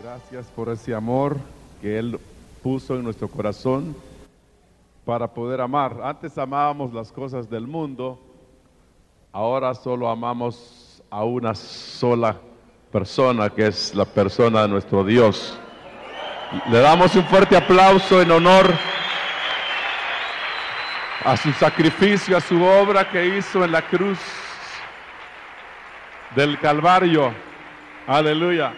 Gracias por ese amor que Él puso en nuestro corazón para poder amar. Antes amábamos las cosas del mundo, ahora solo amamos a una sola persona, que es la persona de nuestro Dios. Le damos un fuerte aplauso en honor a su sacrificio, a su obra que hizo en la cruz del Calvario. Aleluya.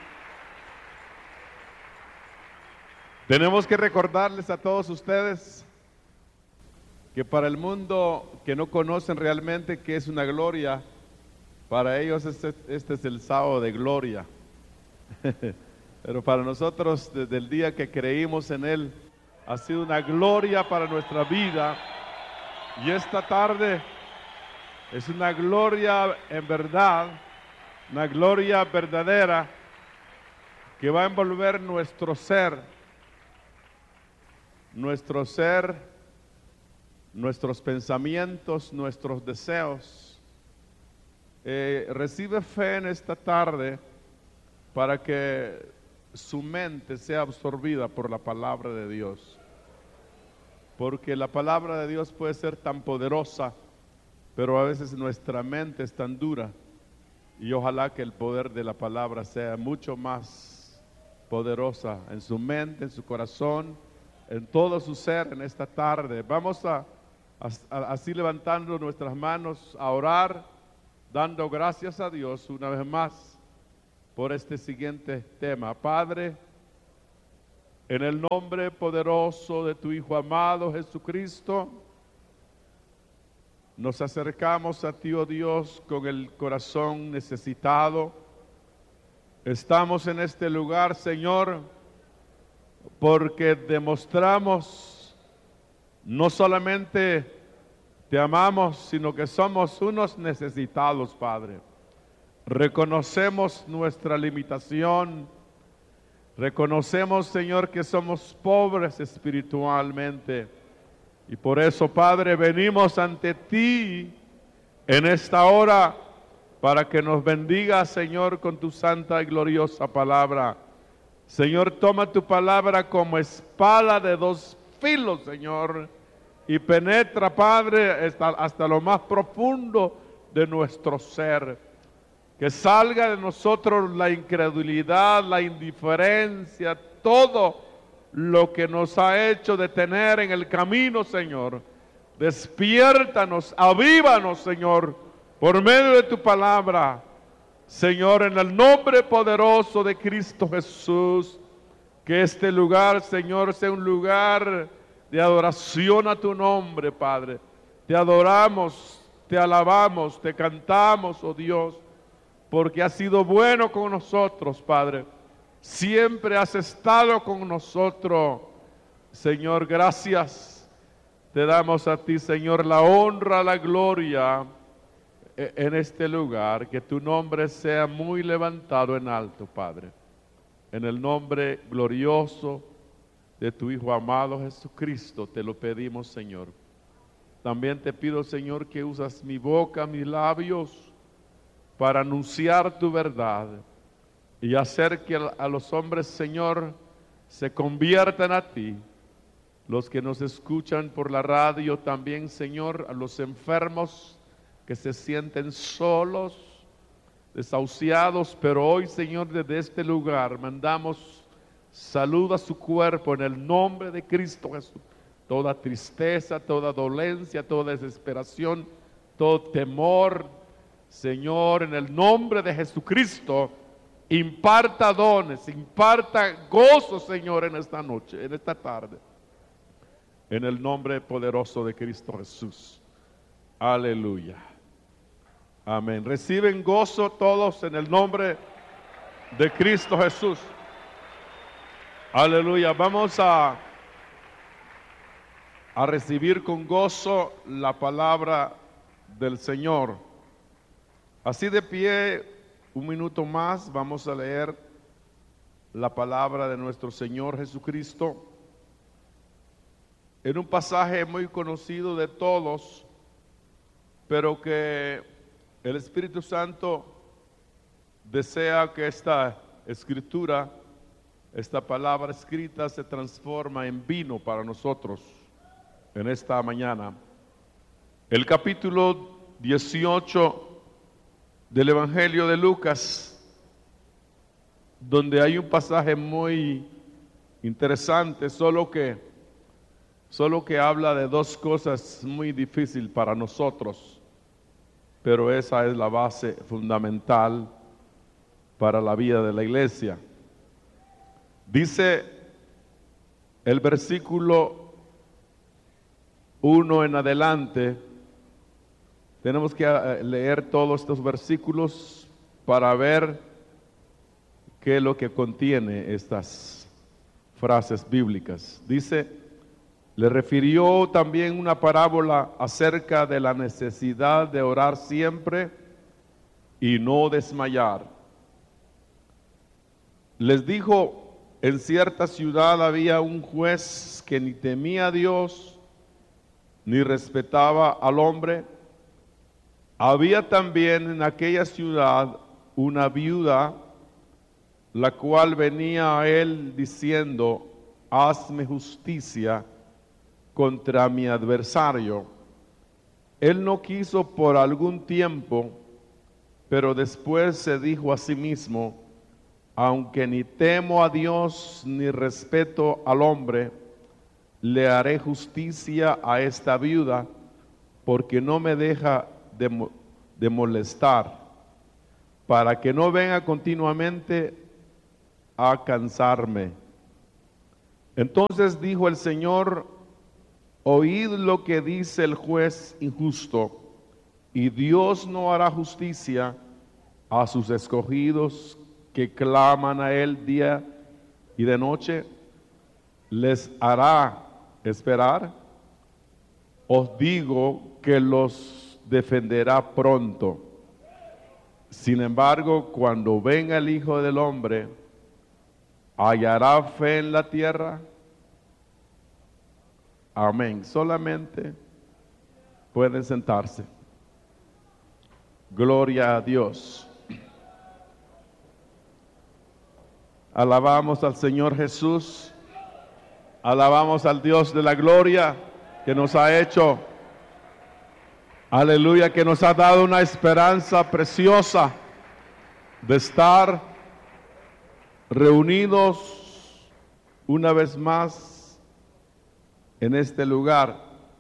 Tenemos que recordarles a todos ustedes que para el mundo que no conocen realmente qué es una gloria, para ellos este es el sábado de gloria. Pero para nosotros, desde el día que creímos en Él, ha sido una gloria para nuestra vida. Y esta tarde es una gloria en verdad, una gloria verdadera que va a envolver nuestro ser, nuestros pensamientos, nuestros deseos. Recibe fe en esta tarde para que su mente sea absorbida por la palabra de Dios. Porque la palabra de Dios puede ser tan poderosa, pero a veces nuestra mente es tan dura. Y ojalá que el poder de la palabra sea mucho más poderosa en su mente, en su corazón, en todo su ser en esta tarde. Vamos así levantando nuestras manos a orar, dando gracias a Dios una vez más por este siguiente tema. Padre, en el nombre poderoso de tu Hijo amado Jesucristo, nos acercamos a ti, oh Dios, con el corazón necesitado. Estamos en este lugar, Señor, porque demostramos no solamente te amamos, sino que somos unos necesitados, Padre. Reconocemos nuestra limitación. Reconocemos, Señor, que somos pobres espiritualmente. Y por eso, Padre, venimos ante ti en esta hora para que nos bendigas, Señor, con tu santa y gloriosa palabra. Señor, toma tu palabra como espada de dos filos, Señor, y penetra, Padre, hasta lo más profundo de nuestro ser. Que salga de nosotros la incredulidad, la indiferencia, todo lo que nos ha hecho detener en el camino, Señor. Despiértanos, avívanos, Señor, por medio de tu palabra. Señor, en el nombre poderoso de Cristo Jesús, que este lugar, Señor, sea un lugar de adoración a tu nombre, Padre. Te adoramos, te alabamos, te cantamos, oh Dios, porque has sido bueno con nosotros, Padre. Siempre has estado con nosotros. Señor, gracias. Te damos a ti, Señor, la honra, la gloria en este lugar. Que tu nombre sea muy levantado en alto, Padre. En el nombre glorioso de tu Hijo amado Jesucristo te lo pedimos, Señor. También te pido, Señor, que usas mi boca, mis labios, para anunciar tu verdad y hacer que a los hombres, Señor, se conviertan a ti. Los que nos escuchan por la radio también, Señor, a los enfermos que se sienten solos, desahuciados, pero hoy, Señor, desde este lugar mandamos salud a su cuerpo en el nombre de Cristo Jesús. Toda tristeza, toda dolencia, toda desesperación, todo temor, Señor, en el nombre de Jesucristo, imparta dones, imparta gozo, Señor, en esta noche, en esta tarde. En el nombre poderoso de Cristo Jesús. Aleluya. Amén. Reciben gozo todos en el nombre de Cristo Jesús. Aleluya. Vamos a recibir con gozo la palabra del Señor. Así de pie, un minuto más, vamos a leer la palabra de nuestro Señor Jesucristo en un pasaje muy conocido de todos, pero que el Espíritu Santo desea que esta escritura esta palabra escrita se transforma en vino para nosotros en esta mañana. El capítulo 18 del Evangelio de Lucas, donde hay un pasaje muy interesante, solo que habla de dos cosas muy difíciles para nosotros, pero esa es la base fundamental para la vida de la iglesia. Dice el versículo 1 en adelante, tenemos que leer todos estos versículos para ver qué es lo que contiene estas frases bíblicas. Dice: le refirió también una parábola acerca de la necesidad de orar siempre y no desmayar. Les dijo: en cierta ciudad había un juez que ni temía a Dios ni respetaba al hombre. Había también en aquella ciudad una viuda, la cual venía a él diciendo: hazme justicia contra mi adversario. Él no quiso por algún tiempo, pero después se dijo a sí mismo: aunque ni temo a Dios ni respeto al hombre, le haré justicia a esta viuda, porque no me deja de molestar, para que no venga continuamente a cansarme. Entonces dijo el Señor: oíd lo que dice el juez injusto, y Dios no hará justicia a sus escogidos que claman a él día y de noche. ¿Les hará esperar? Os digo que los defenderá pronto. Sin embargo, cuando venga el Hijo del Hombre, ¿hallará fe en la tierra? Amén. Solamente pueden sentarse. Gloria a Dios. Alabamos al Señor Jesús. Alabamos al Dios de la gloria que nos ha hecho. Aleluya, que nos ha dado una esperanza preciosa de estar reunidos una vez más en este lugar.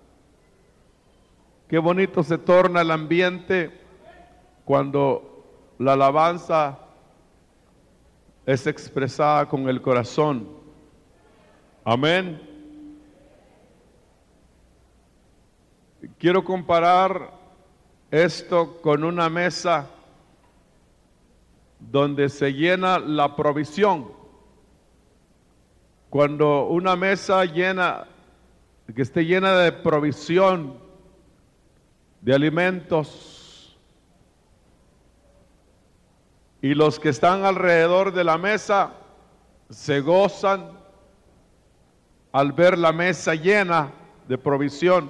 Qué bonito se torna el ambiente cuando la alabanza es expresada con el corazón. Amén. Quiero comparar esto con una mesa donde se llena la provisión. Cuando una mesa que esté llena de provisión, de alimentos, y los que están alrededor de la mesa se gozan al ver la mesa llena de provisión.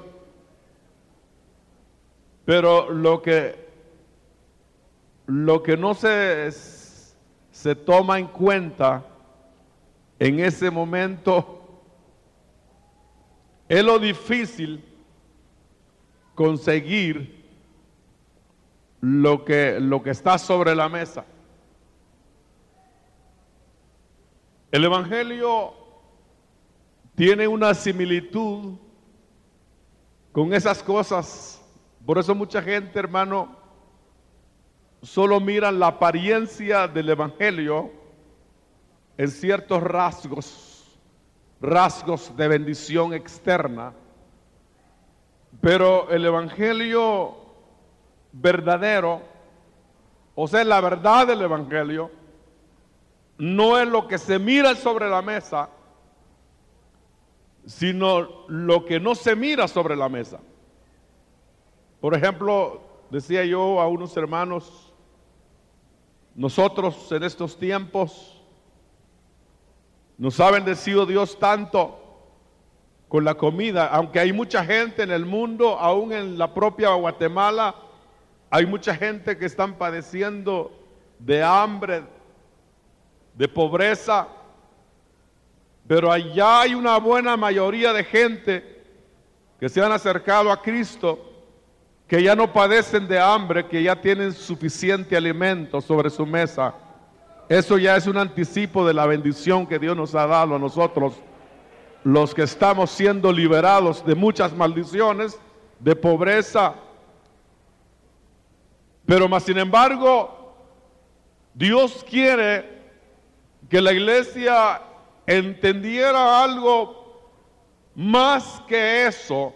Pero lo que no se toma en cuenta en ese momento es lo difícil conseguir lo que está sobre la mesa. El Evangelio tiene una similitud con esas cosas. Por eso mucha gente, hermano, solo miran la apariencia del Evangelio en ciertos rasgos de bendición externa. Pero el Evangelio verdadero, o sea, la verdad del Evangelio, no es lo que se mira sobre la mesa, sino lo que no se mira sobre la mesa. Por ejemplo, decía yo a unos hermanos, nosotros en estos tiempos nos ha bendecido Dios tanto con la comida, aunque hay mucha gente en el mundo, aún en la propia Guatemala, hay mucha gente que están padeciendo de hambre, de pobreza, Pero allá hay una buena mayoría de gente que se han acercado a Cristo, que ya no padecen de hambre, que ya tienen suficiente alimento sobre su mesa. Eso ya es un anticipo de la bendición que Dios nos ha dado a nosotros, los que estamos siendo liberados de muchas maldiciones, de pobreza. Pero más sin embargo, Dios quiere que la iglesia entendiera algo más que eso,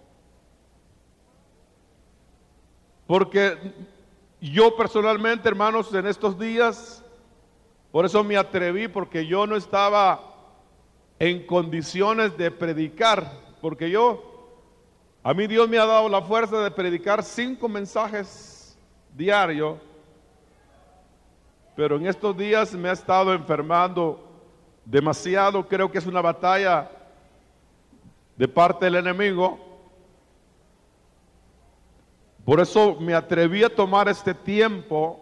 porque yo personalmente, hermanos, en estos días, por eso me atreví, porque yo no estaba en condiciones de predicar, porque a mí Dios me ha dado la fuerza de predicar 5 mensajes diarios, pero en estos días me he estado enfermando demasiado. Creo que es una batalla de parte del enemigo. Por eso me atreví a tomar este tiempo,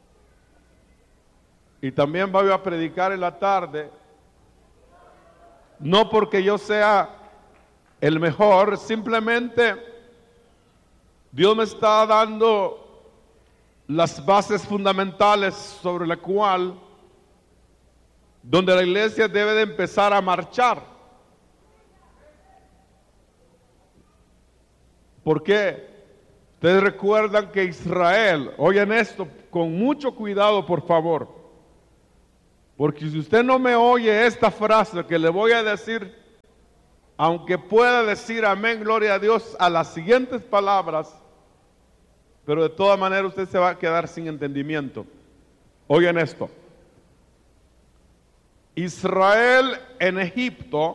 y también voy a predicar en la tarde, no porque yo sea el mejor, simplemente Dios me está dando las bases fundamentales sobre la cual, donde la iglesia debe de empezar a marchar. ¿Por qué? Ustedes recuerdan que Israel, oigan esto con mucho cuidado, por favor, porque si usted no me oye esta frase que le voy a decir, aunque pueda decir amén, gloria a Dios, a las siguientes palabras, pero de todas maneras usted se va a quedar sin entendimiento. Oigan esto: Israel en Egipto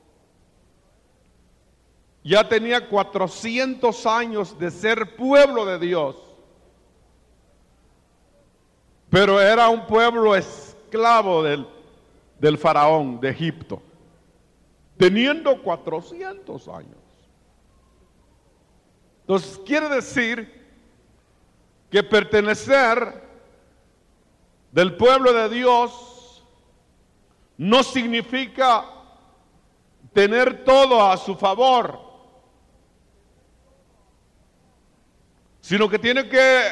ya tenía 400 años de ser pueblo de Dios, pero era un pueblo esclavo del faraón de Egipto, teniendo 400 años. Entonces quiere decir que pertenecer del pueblo de Dios no significa tener todo a su favor, sino que tiene que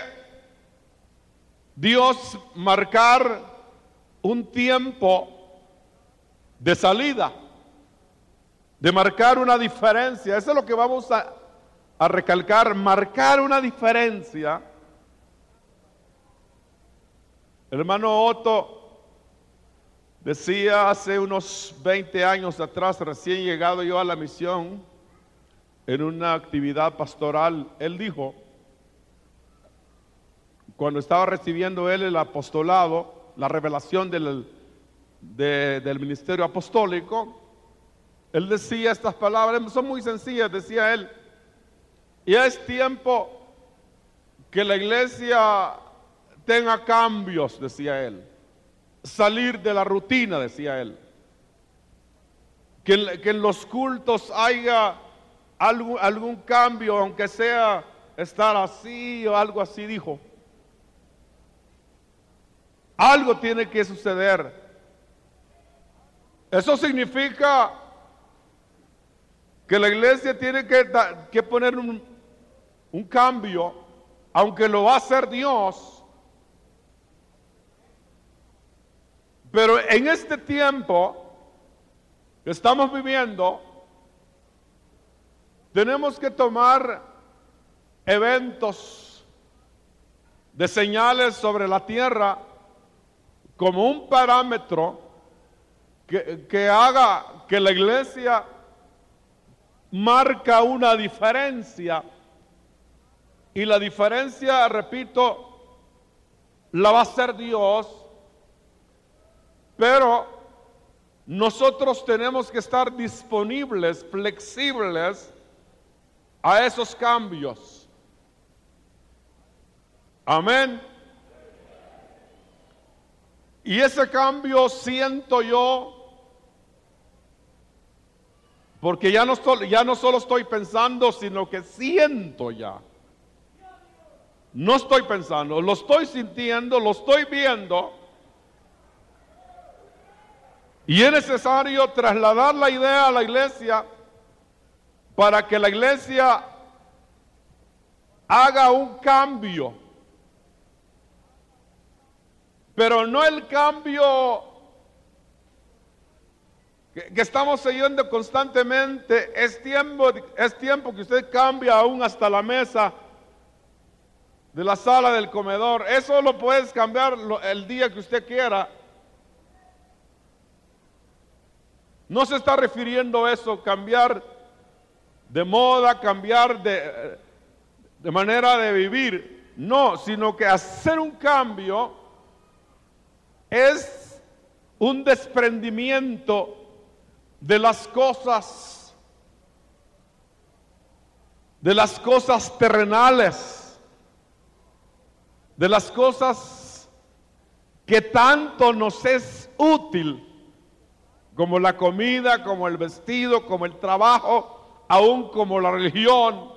Dios marcar un tiempo de salida, de marcar una diferencia. Eso es lo que vamos a recalcar, marcar una diferencia. El hermano Otto decía hace unos 20 años atrás, recién llegado yo a la misión, en una actividad pastoral, él dijo, cuando estaba recibiendo él el apostolado, la revelación del ministerio apostólico, él decía estas palabras, son muy sencillas, decía él: ya es tiempo que la iglesia tenga cambios, decía él, salir de la rutina, decía él, que en los cultos haya algún cambio, aunque sea estar así o algo así, dijo. Algo tiene que suceder. Eso significa que la iglesia tiene que poner un cambio, aunque lo va a hacer Dios. Pero en este tiempo que estamos viviendo, tenemos que tomar eventos de señales sobre la tierra como un parámetro que haga que la iglesia marca una diferencia, y la diferencia, repito, la va a hacer Dios, pero nosotros tenemos que estar disponibles, flexibles a esos cambios. Amén. Y ese cambio siento yo, porque ya no solo estoy pensando, sino que siento ya. No estoy pensando, lo estoy sintiendo, lo estoy viendo. Y es necesario trasladar la idea a la iglesia para que la iglesia haga un cambio. Pero no el cambio que estamos siguiendo constantemente. Es tiempo que usted cambia aún hasta la mesa de la sala del comedor. Eso lo puedes cambiar el día que usted quiera. No se está refiriendo a eso, cambiar de moda, cambiar de manera de vivir. No, sino que hacer un cambio es un desprendimiento de las cosas terrenales, de las cosas que tanto nos es útil, como la comida, como el vestido, como el trabajo, aún como la religión.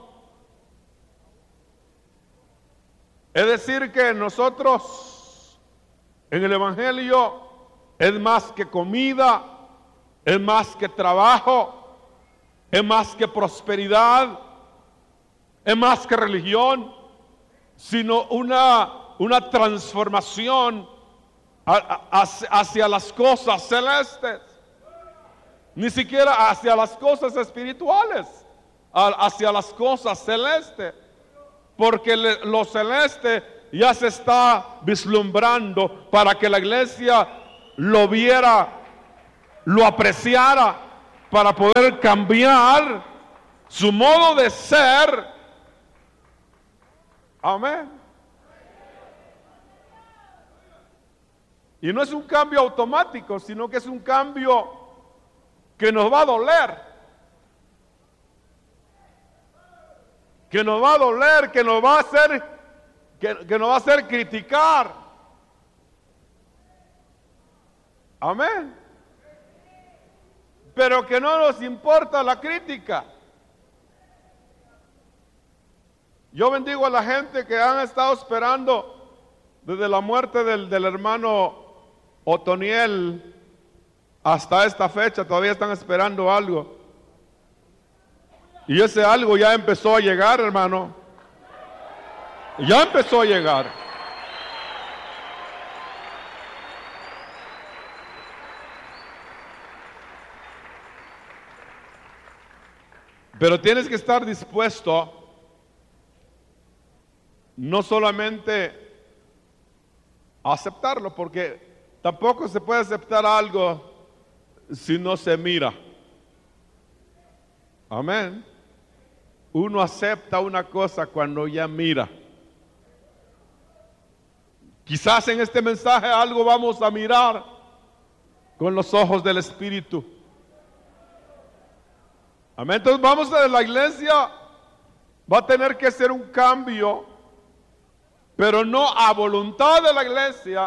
Es decir, que nosotros en el Evangelio es más que comida, es más que trabajo, es más que prosperidad, es más que religión, sino una transformación hacia las cosas celestes. Ni siquiera hacia las cosas espirituales, hacia las cosas celestes, porque lo celeste ya se está vislumbrando para que la iglesia lo viera, lo apreciara, para poder cambiar su modo de ser. Amén. Y no es un cambio automático, sino que es un cambio que nos va a doler, que nos va a doler, que nos va a hacer, que nos va a hacer criticar. Amén. Pero que no nos importa la crítica. Yo bendigo a la gente que han estado esperando desde la muerte del hermano Otoniel hasta esta fecha. Todavía están esperando algo. Y ese algo ya empezó a llegar, hermano. Ya empezó a llegar. Pero tienes que estar dispuesto no solamente a aceptarlo, porque tampoco se puede aceptar algo si no se mira. Amén. Uno acepta una cosa cuando ya mira. Quizás en este mensaje algo vamos a mirar con los ojos del Espíritu. Amén. Entonces vamos a la iglesia, va a tener que ser un cambio, pero no a voluntad de la iglesia,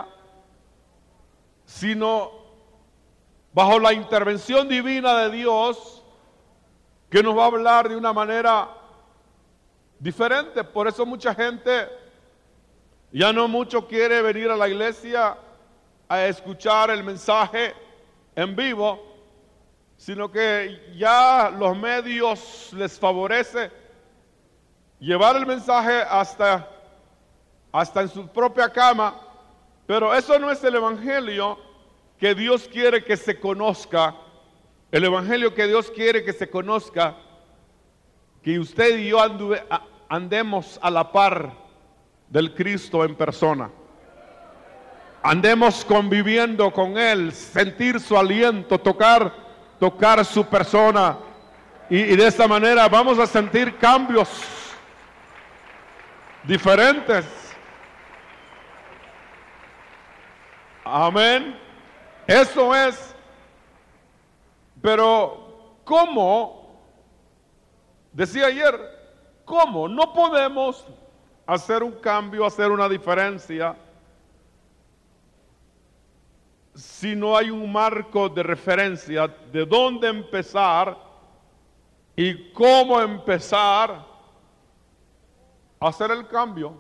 sino bajo la intervención divina de Dios, que nos va a hablar de una manera diferente. Por eso mucha gente ya no mucho quiere venir a la iglesia a escuchar el mensaje en vivo, sino que ya los medios les favorece llevar el mensaje hasta en su propia cama. Pero eso no es el evangelio que Dios quiere que se conozca. El evangelio que Dios quiere que se conozca, que usted y yo andemos a la par del Cristo en persona. Andemos conviviendo con Él, sentir su aliento, tocar su persona. Y de esta manera vamos a sentir cambios diferentes. Amén. Eso es. Pero ¿cómo? Decía ayer, ¿cómo? No podemos hacer un cambio, hacer una diferencia, si no hay un marco de referencia de dónde empezar y cómo empezar a hacer el cambio.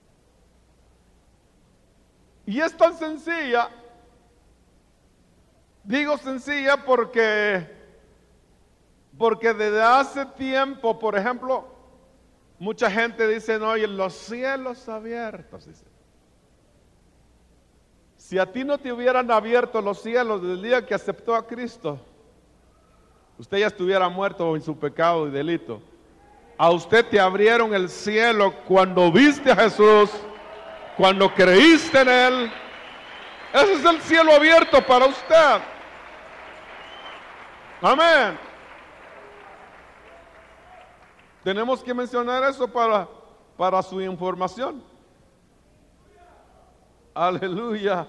Y es tan sencilla Digo sencilla porque desde hace tiempo, por ejemplo, mucha gente dice, no, y los cielos abiertos, dice. Si a ti no te hubieran abierto los cielos desde el día que aceptó a Cristo, usted ya estuviera muerto en su pecado y delito. A usted te abrieron el cielo cuando viste a Jesús, cuando creíste en Él. Ese es el cielo abierto para usted. Amén. Tenemos que mencionar eso para su información. Aleluya.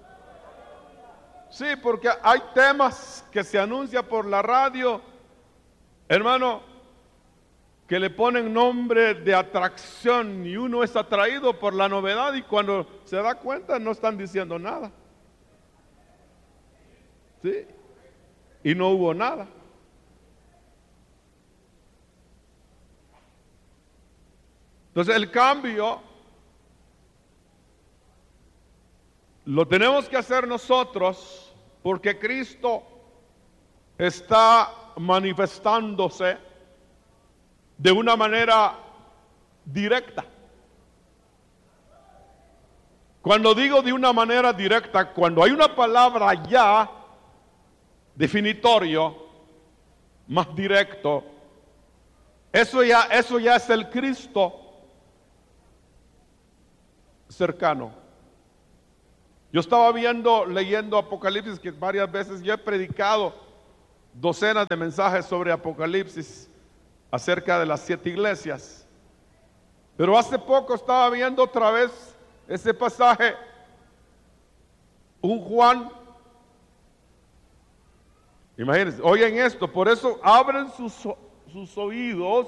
Sí, porque hay temas que se anuncian por la radio, hermano, que le ponen nombre de atracción y uno es atraído por la novedad y cuando se da cuenta no están diciendo nada. Sí, y no hubo nada. Entonces el cambio lo tenemos que hacer nosotros porque Cristo está manifestándose de una manera directa. Cuando digo de una manera directa, cuando hay una palabra ya definitorio, más directo, eso ya es el Cristo cercano. Yo estaba leyendo Apocalipsis, que varias veces yo he predicado docenas de mensajes sobre Apocalipsis acerca de las 7 iglesias. Pero hace poco estaba viendo otra vez ese pasaje, un Juan. Imagínense, oigan esto, por eso abren sus oídos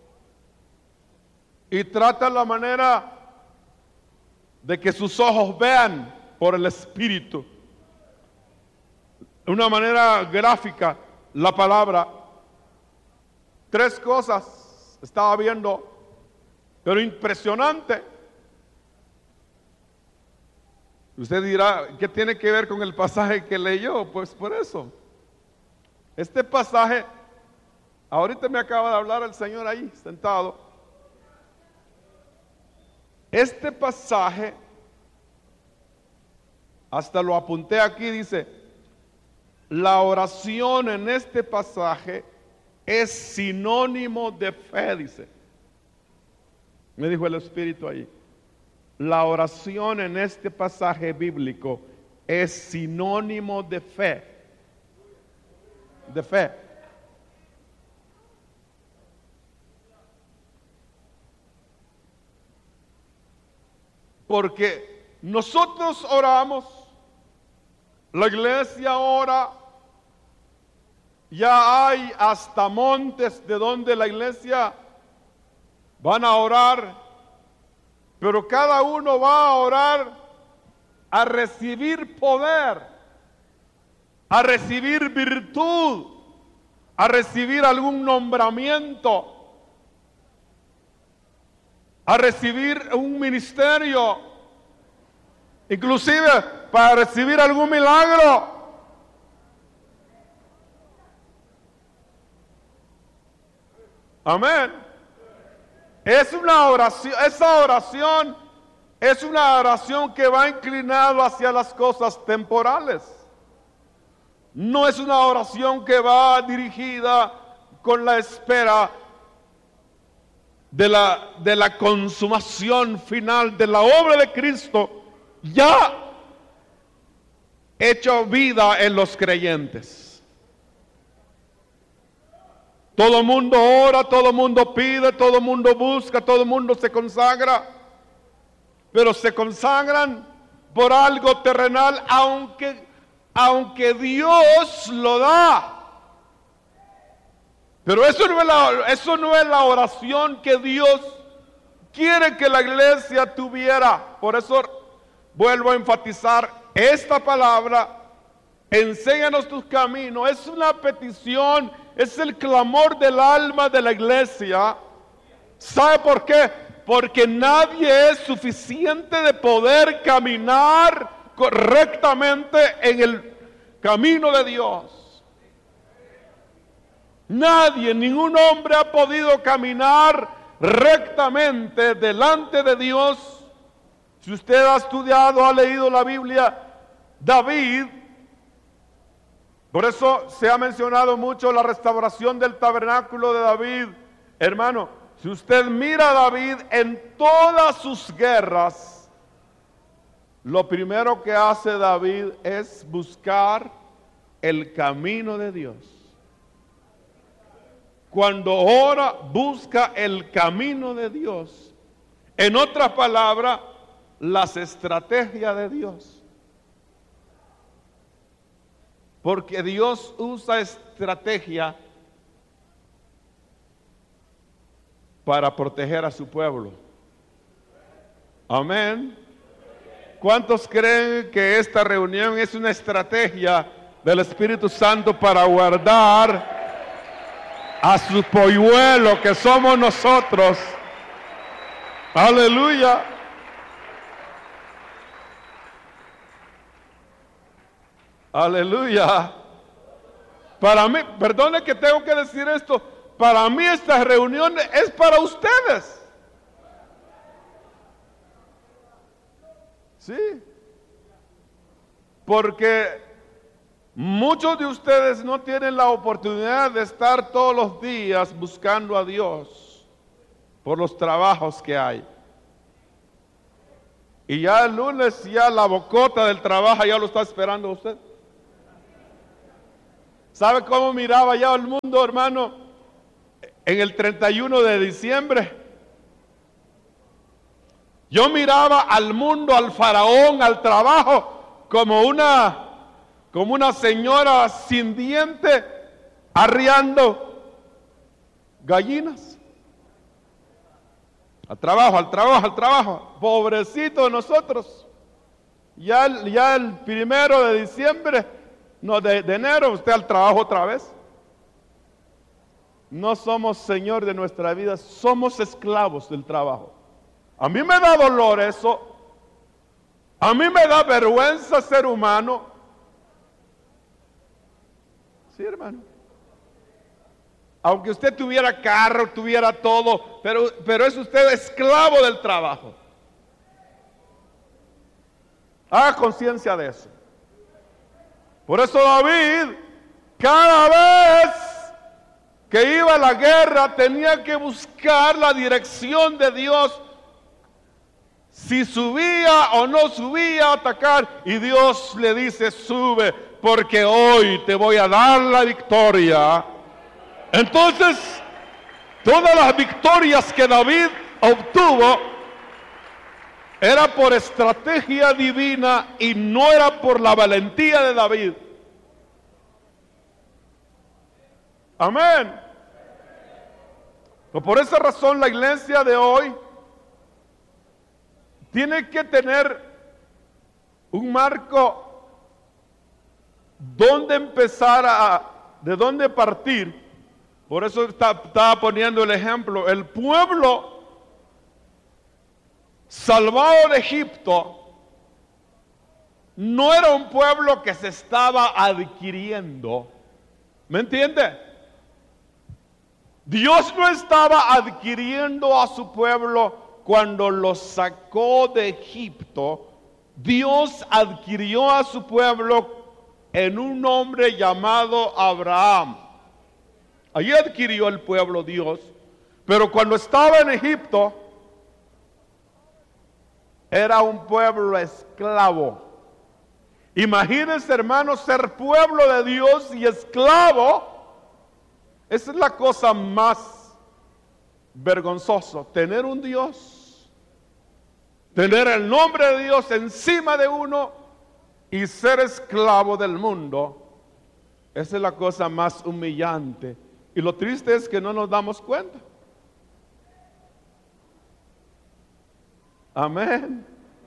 y tratan la manera de que sus ojos vean por el Espíritu. De una manera gráfica, la palabra. 3 cosas estaba viendo, pero impresionante. Usted dirá, ¿qué tiene que ver con el pasaje que leyó? Pues por eso. Este pasaje, ahorita me acaba de hablar el Señor ahí, sentado. Este pasaje, hasta lo apunté aquí, dice, la oración en este pasaje es sinónimo de fe, dice. Me dijo el Espíritu ahí. La oración en este pasaje bíblico es sinónimo de fe. De fe. Porque nosotros oramos, la iglesia ora, ya hay hasta montes de donde la iglesia van a orar, pero cada uno va a orar a recibir poder, a recibir virtud, a recibir algún nombramiento, a recibir un ministerio, inclusive para recibir algún milagro. Amén. Es una oración, esa oración es una oración que va inclinada hacia las cosas temporales. No es una oración que va dirigida con la espera de la consumación final de la obra de Cristo ya hecho vida en los creyentes. Todo el mundo ora, todo el mundo pide, todo el mundo busca, todo el mundo se consagra, pero se consagran por algo terrenal, aunque Dios lo da. Pero eso no es la oración que Dios quiere que la iglesia tuviera. Por eso vuelvo a enfatizar esta palabra: enséñanos tus caminos. Es una petición, es el clamor del alma de la iglesia. ¿Sabe por qué? Porque nadie es suficiente de poder caminar correctamente camino de Dios. Nadie, ningún hombre ha podido caminar rectamente delante de Dios. Si usted ha estudiado, ha leído la Biblia, David, por eso se ha mencionado mucho la restauración del tabernáculo de David. Hermano, si usted mira a David en todas sus guerras, lo primero que hace David es buscar el camino de Dios. Cuando ora, busca el camino de Dios. En otras palabras, las estrategias de Dios. Porque Dios usa estrategia para proteger a su pueblo. Amén. ¿Cuántos creen que esta reunión es una estrategia del Espíritu Santo para guardar a su polluelo que somos nosotros? Aleluya. Aleluya. Para mí, perdone que tengo que decir esto, para mí esta reunión es para ustedes. Sí. Porque muchos de ustedes no tienen la oportunidad de estar todos los días buscando a Dios por los trabajos que hay. Y ya el lunes, ya la bocota del trabajo ya lo está esperando usted. ¿Sabe cómo miraba ya el mundo, hermano? En el 31 de diciembre. Yo miraba al mundo, al faraón, al trabajo, como una señora sin diente arriando gallinas. Al trabajo, al trabajo, al trabajo. Pobrecito de nosotros. Ya el 1 de diciembre, no, de enero, usted al trabajo otra vez. No somos señor de nuestra vida, somos esclavos del trabajo. A mí me da dolor eso. A mí me da vergüenza ser humano. Sí, hermano. Aunque usted tuviera carro, tuviera todo, pero es usted esclavo del trabajo. Haga conciencia de eso. Por eso David, cada vez que iba a la guerra, tenía que buscar la dirección de Dios. Si subía o no subía a atacar, y Dios le dice: sube, porque hoy te voy a dar la victoria. Entonces, todas las victorias que David obtuvo era por estrategia divina y no era por la valentía de David. Amén. Por esa razón la iglesia de hoy tiene que tener un marco donde empezar de dónde partir. Por eso estaba poniendo el ejemplo. El pueblo salvado de Egipto no era un pueblo que se estaba adquiriendo. ¿Me entiende? Dios no estaba adquiriendo a su pueblo cuando lo sacó de Egipto. Dios adquirió a su pueblo en un hombre llamado Abraham. Allí adquirió el pueblo Dios, pero cuando estaba en Egipto era un pueblo esclavo. Imagínense, hermanos, ser pueblo de Dios y esclavo. Esa es la cosa más vergonzosa, tener un Dios, tener el nombre de Dios encima de uno y ser esclavo del mundo. Esa es la cosa más humillante. Y lo triste es que no nos damos cuenta. Amén.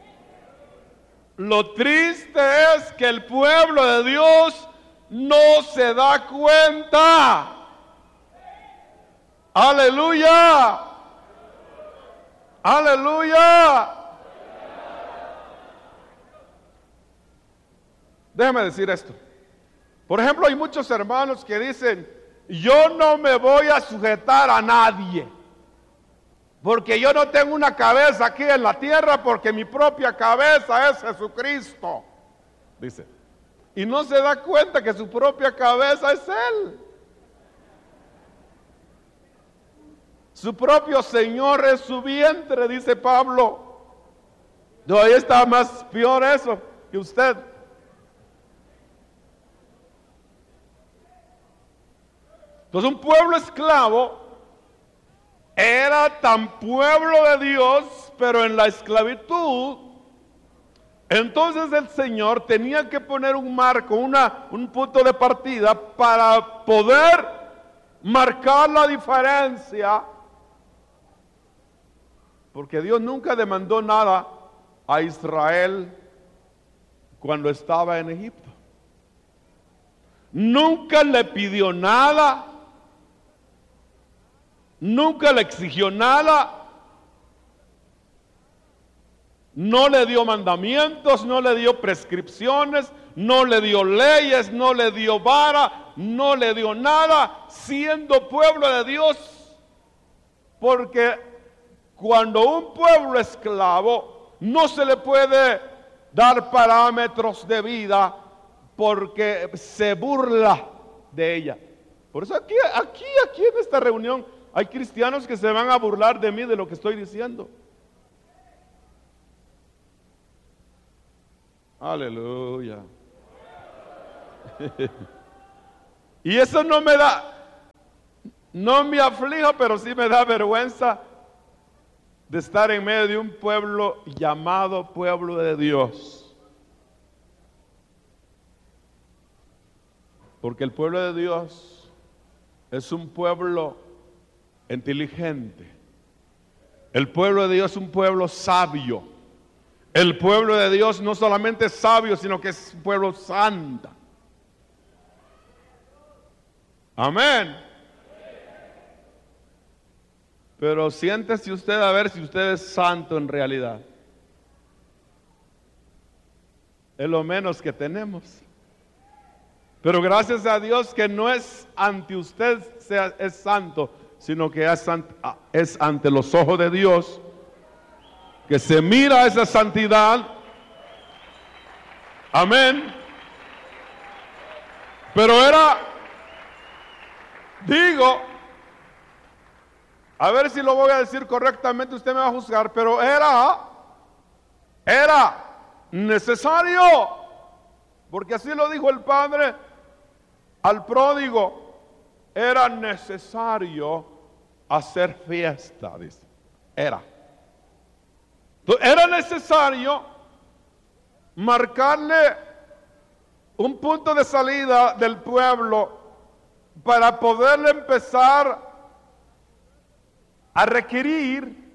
Lo triste es que el pueblo de Dios no se da cuenta. Aleluya. Aleluya. Déjeme decir esto. Por ejemplo, hay muchos hermanos que dicen, yo no me voy a sujetar a nadie, porque yo no tengo una cabeza aquí en la tierra, porque mi propia cabeza es Jesucristo, dice. Y no se da cuenta que su propia cabeza es Él. Su propio Señor es su vientre, dice Pablo. No, ahí está más peor eso que usted. Entonces un pueblo esclavo era tan pueblo de Dios, pero en la esclavitud. Entonces el Señor tenía que poner un marco, un punto de partida para poder marcar la diferencia. Porque Dios nunca demandó nada a Israel cuando estaba en Egipto. Nunca le pidió nada. Nunca le exigió nada. No le dio mandamientos, no le dio prescripciones, no le dio leyes, no le dio vara, no le dio nada, siendo pueblo de Dios. Porque cuando un pueblo esclavo no se le puede dar parámetros de vida, porque se burla de ella. Por eso aquí en esta reunión hay cristianos que se van a burlar de mí, de lo que estoy diciendo. Aleluya. Y eso no me aflige, pero sí me da vergüenza de estar en medio de un pueblo llamado pueblo de Dios. Porque el pueblo de Dios es un pueblo inteligente. El pueblo de Dios es un pueblo sabio. El pueblo de Dios no solamente es sabio, sino que es un pueblo santo. Amén. Pero siéntese usted a ver si usted es santo en realidad. Es lo menos que tenemos. Pero gracias a Dios que no es ante usted es santo, sino que es ante los ojos de Dios, que se mira esa santidad. Amén. Pero a ver si lo voy a decir correctamente, usted me va a juzgar, pero era necesario, porque así lo dijo el Padre al pródigo, era necesario hacer fiesta, dice. Era necesario marcarle un punto de salida del pueblo para poderle empezar a requerir,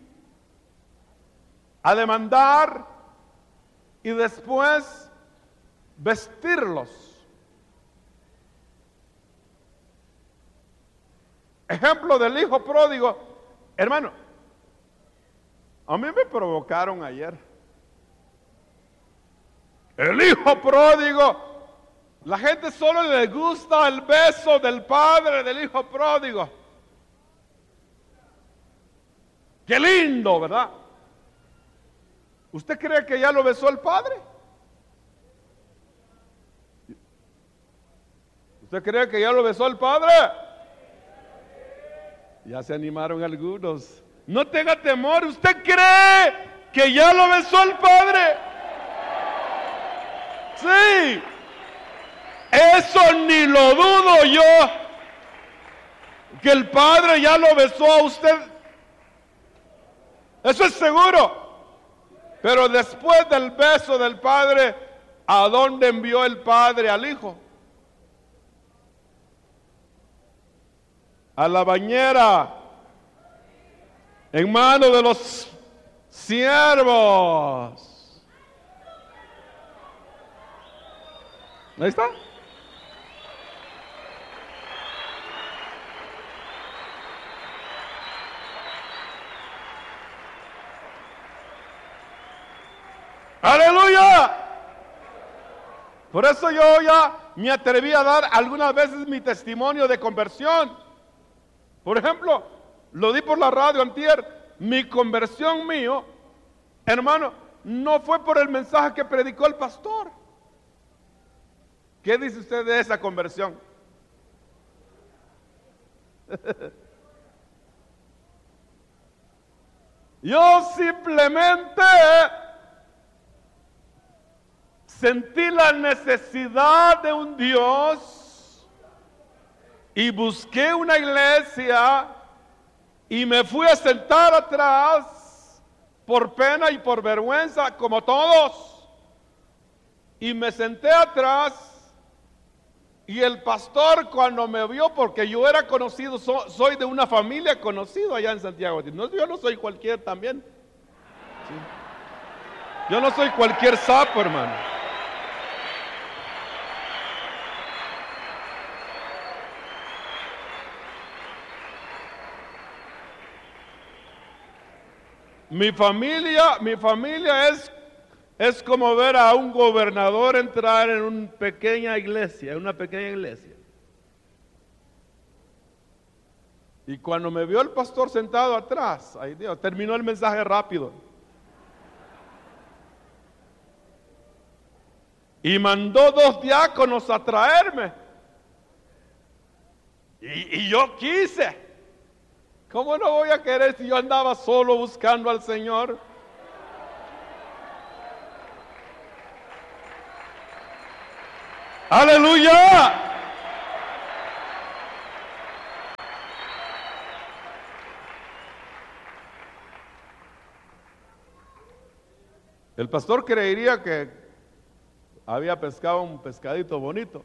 a demandar y después vestirlos. Ejemplo del hijo pródigo, hermano. A mí me provocaron ayer. El hijo pródigo. La gente solo le gusta el beso del padre del hijo pródigo. Qué lindo, ¿verdad? ¿Usted cree que ya lo besó el padre? ¿Usted cree que ya lo besó el padre? Ya se animaron algunos. No tenga temor, ¿usted cree que ya lo besó el Padre? Sí, eso ni lo dudo yo, que el Padre ya lo besó a usted. Eso es seguro. Pero después del beso del Padre, ¿a dónde envió el Padre al Hijo? A la bañera, en manos de los siervos. Ahí está. Aleluya. Por eso yo ya me atreví a dar algunas veces mi testimonio de conversión. Por ejemplo, lo di por la radio antier. Mi conversión mío, hermano, no fue por el mensaje que predicó el pastor. ¿Qué dice usted de esa conversión? Yo simplemente sentí la necesidad de un Dios y busqué una iglesia y me fui a sentar atrás por pena y por vergüenza, como todos. Y me senté atrás. Y el pastor, cuando me vio, porque yo era conocido, soy de una familia conocida allá en Santiago. Yo no soy cualquier también. Sí. Yo no soy cualquier sapo, hermano. Mi familia es como ver a un gobernador entrar en una pequeña iglesia, Y cuando me vio el pastor sentado atrás, ay Dios, terminó el mensaje rápido. Y mandó 2 diáconos a traerme. Y yo quise. ¿Cómo no voy a querer si yo andaba solo buscando al Señor? ¡Aleluya! El pastor creería que había pescado un pescadito bonito.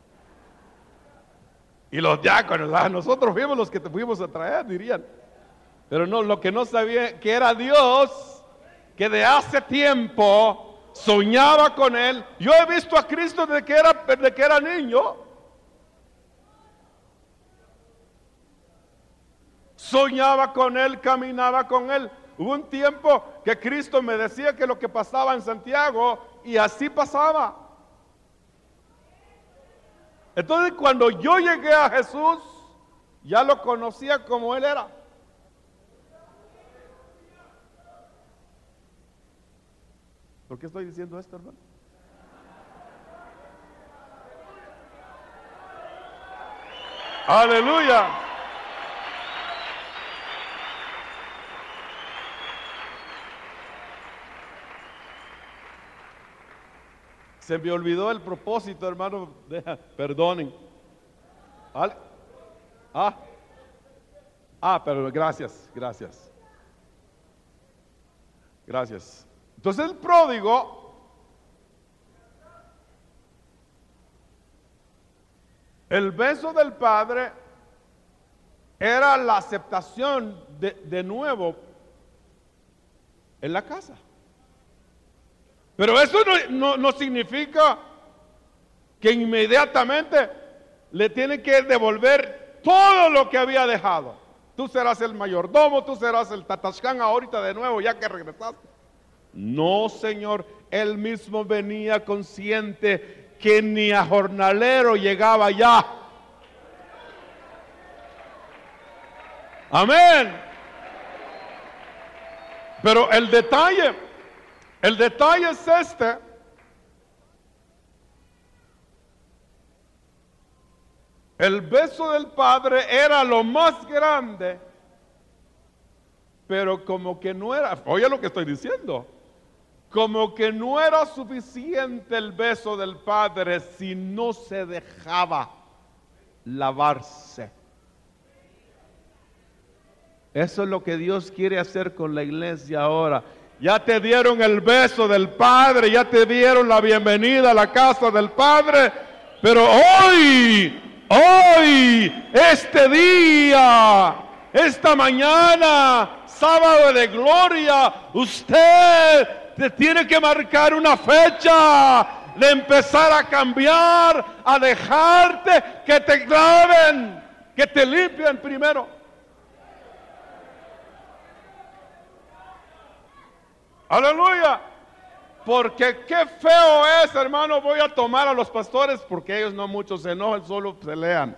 Y los diáconos, nosotros fuimos los que te fuimos a traer, dirían. Pero no, lo que no sabía que era Dios, que de hace tiempo soñaba con Él. Yo he visto a Cristo desde que era niño. Soñaba con Él, caminaba con Él. Hubo un tiempo que Cristo me decía que lo que pasaba en Santiago, y así pasaba. Entonces, cuando yo llegué a Jesús, ya lo conocía como Él era. ¿Por qué estoy diciendo esto, hermano? Aleluya. Se me olvidó el propósito, hermano. Perdonen. Pero gracias. Entonces el pródigo, el beso del padre era la aceptación de nuevo en la casa. Pero eso no significa que inmediatamente le tienen que devolver todo lo que había dejado. Tú serás el mayordomo, tú serás el tatashkán ahorita de nuevo, ya que regresaste. No, Señor, Él mismo venía consciente que ni a jornalero llegaba ya. Amén. Pero el detalle es este. El beso del Padre era lo más grande, pero como que no era, oye lo que estoy diciendo, como que no era suficiente el beso del Padre si no se dejaba lavarse. Eso es lo que Dios quiere hacer con la iglesia ahora. Ya te dieron el beso del Padre, ya te dieron la bienvenida a la casa del Padre, pero hoy, este día, esta mañana, sábado de gloria, usted te tiene que marcar una fecha de empezar a cambiar, a dejarte que te laven, que te limpien primero. Aleluya. Porque qué feo es, hermano, voy a tomar a los pastores, porque ellos no muchos se enojan, solo pelean.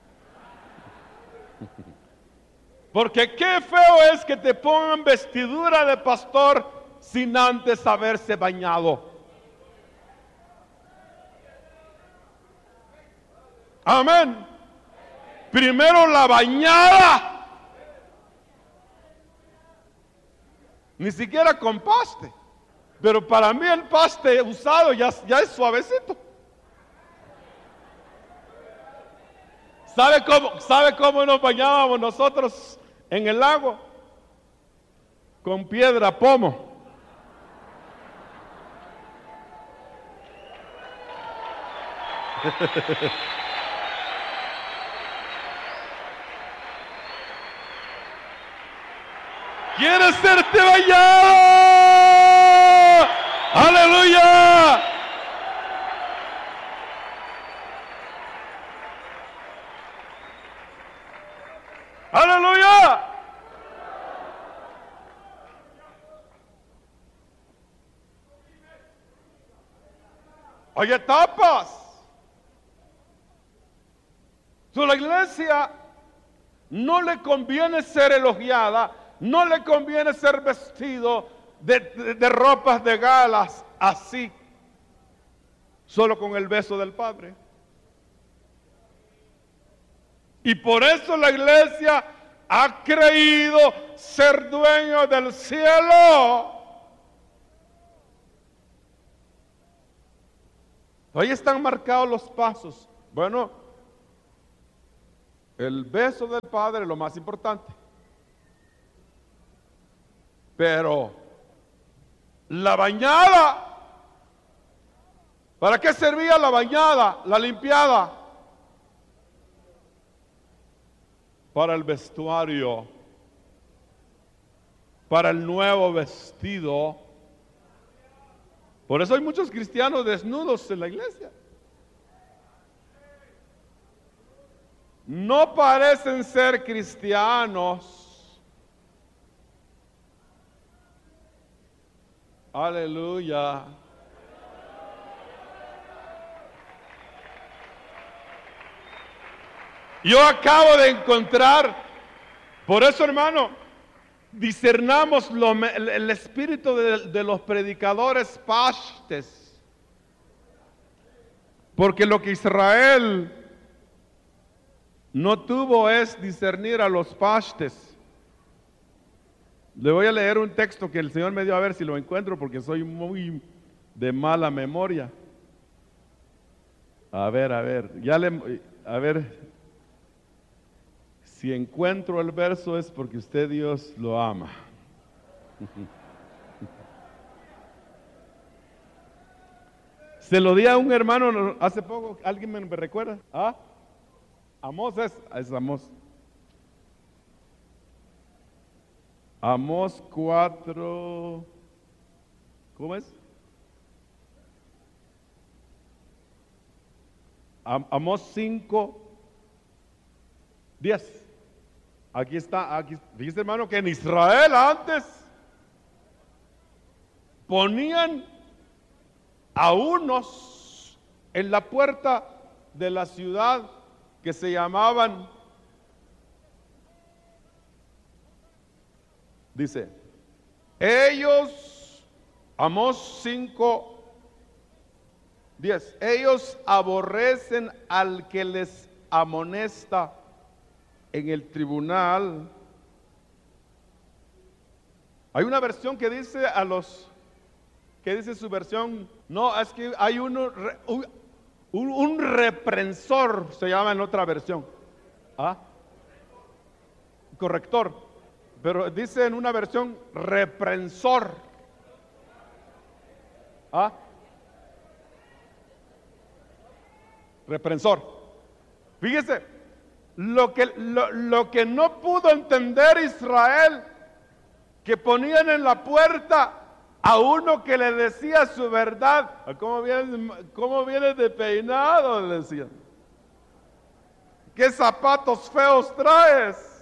Porque qué feo es que te pongan vestidura de pastor sin antes haberse bañado. Amén. Primero la bañada. Ni siquiera con paste. Pero para mí el paste usado ya es suavecito. ¿Sabe cómo nos bañábamos nosotros en el lago? Con piedra pomo. ¿Quieres serte bañado? ¡Aleluya! ¡Aleluya! Hay etapas. La iglesia no le conviene ser elogiada, no le conviene ser vestido de ropas de galas así, solo con el beso del Padre. Y por eso la iglesia ha creído ser dueño del cielo. Ahí están marcados los pasos. Bueno, el beso del Padre es lo más importante. Pero la bañada, ¿para qué servía la bañada, la limpiada? Para el vestuario, para el nuevo vestido. Por eso hay muchos cristianos desnudos en la iglesia. No parecen ser cristianos. Aleluya. Yo acabo de encontrar, por eso, hermano, discernamos el espíritu de los predicadores pashtes. Porque lo que Israel no tuvo es discernir a los pashtes. Le voy a leer un texto que el Señor me dio, a ver si lo encuentro, porque soy muy de mala memoria. A ver, a ver. Si encuentro el verso es porque usted, Dios, lo ama. Se lo di a un hermano hace poco, ¿alguien me recuerda? ¿Ah? Amós es Amós. Amós 4, ¿cómo es? Amós 5, 10. Aquí está, fíjese, hermano, que en Israel antes ponían a unos en la puerta de la ciudad que se llamaban, dice, ellos, Amós 5, 10, ellos aborrecen al que les amonesta en el tribunal. Hay una versión que dice que dice su versión, no, es que hay un reprensor, se llama en otra versión. ¿Ah? Corrector, pero dice en una versión reprensor. ¿Ah? Reprensor. Fíjese. Lo que no pudo entender Israel, que ponían en la puerta a uno que le decía su verdad. ¿Cómo vienes de peinado? Le decían. ¿Qué zapatos feos traes?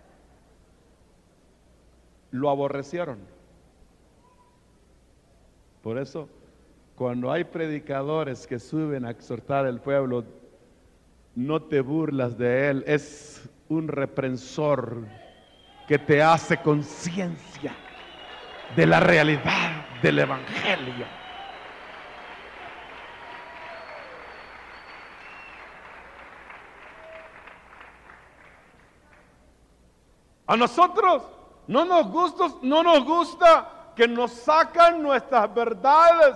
Lo aborrecieron. Por eso, cuando hay predicadores que suben a exhortar al pueblo, no te burlas de él, es un reprensor que te hace conciencia de la realidad del evangelio. A nosotros no nos gusta que nos sacan nuestras verdades.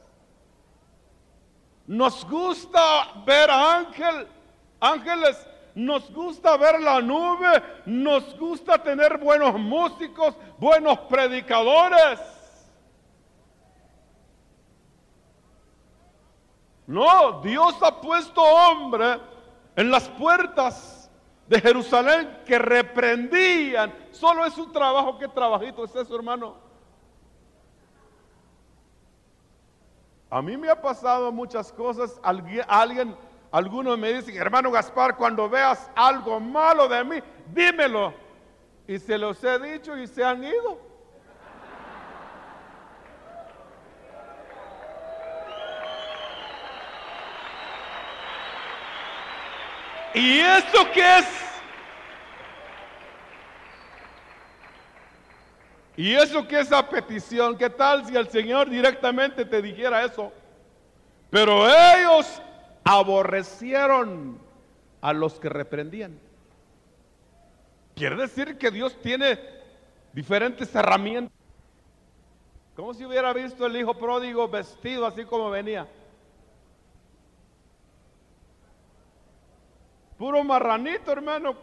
Nos gusta ver ángeles, nos gusta ver la nube, nos gusta tener buenos músicos, buenos predicadores. No, Dios ha puesto hombre en las puertas de Jerusalén que reprendían. Solo es un trabajo. ¿Qué trabajito es eso, hermano? A mí me ha pasado muchas cosas. Algunos me dicen: hermano Gaspar, cuando veas algo malo de mí, dímelo. Y se los he dicho y se han ido. ¿Y eso qué es? ¿Y eso qué es a petición? ¿Qué tal si el Señor directamente te dijera eso? Pero ellos aborrecieron a los que reprendían. Quiere decir que Dios tiene diferentes herramientas. Como si hubiera visto el hijo pródigo vestido así como venía. Puro marranito, hermano.